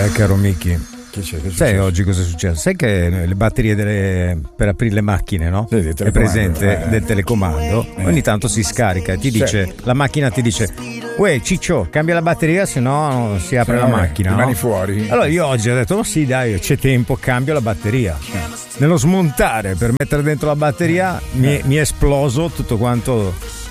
caro Miki. Sai oggi cosa è successo? Sai che le batterie per aprire le macchine, no? Sì, è presente del telecomando. Ogni tanto si scarica e ti dice, la macchina ti dice: uè Ciccio, cambia la batteria, se no non si apre la macchina. Rimani no? fuori. Allora io oggi ho detto: oh sì, dai, c'è tempo, cambio la batteria. Nello smontare per mettere dentro la batteria mi è esploso tutto quanto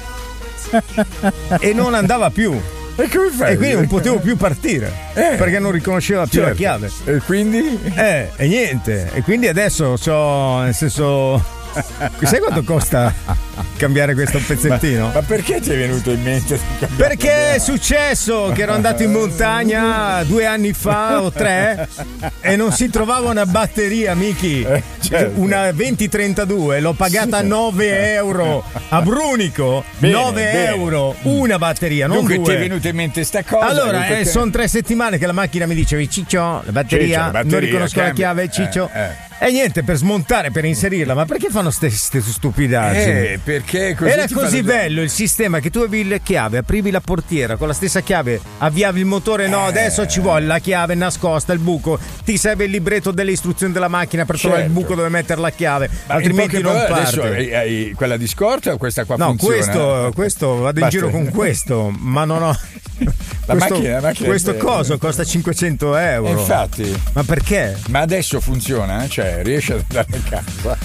e non andava più. E come fai? E quindi non potevo più partire perché non riconosceva più la chiave. E quindi? E niente. E quindi adesso c'ho, nel senso. Sai quanto costa cambiare questo pezzettino? Ma perché ti è venuto in mente? Perché è successo che ero andato in montagna 2 anni fa o 3 e non si trovava una batteria, Miki. Certo. Una 2032, l'ho pagata 9 euro a Brunico. Bene, 9 bene. euro una batteria, non Dunque 2. ti è venuta in mente sta cosa? Allora, sono 3 settimane che la macchina mi dice: Ciccio, la batteria, non riconosco la chiave, Ciccio. E niente, per smontare, per inserirla. Ma perché fanno ste stupidaggini? Perché così era così bello il sistema che tu avevi la chiave, aprivi la portiera con la stessa chiave, avviavi il motore. No, adesso ci vuole la chiave nascosta, il buco. Ti serve il libretto delle istruzioni della macchina per trovare il buco dove mettere la chiave, ma altrimenti non parte. Adesso hai quella di scorta o questa qua funziona? No, questo vado in giro con questo, ma non ho. Questo coso costa 500 euro. Infatti. Ma perché? Ma adesso funziona? Cioè, riesci ad andare a casa?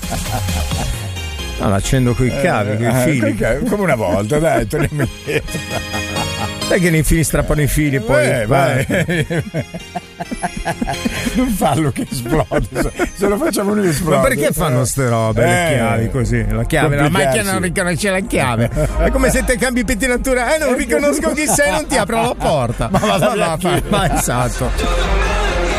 No, l'accendo coi cavi, coi fili. Come una volta, dai, torniamo indietro. Sai che nei fili strappano i fili e poi vai. Non farlo che esplode, se lo facciamo noi esplode. Ma perché fanno ste robe, le chiavi così? La chiave, la macchina non riconosce la chiave. È come se te cambi pettinatura, non riconosco chi sei, non ti apro la porta. Ma esatto.